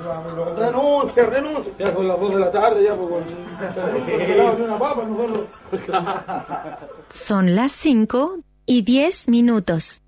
Renuncia. Ya son las 2 de la tarde, ya pues una papa, nosotros. Son las 5:10.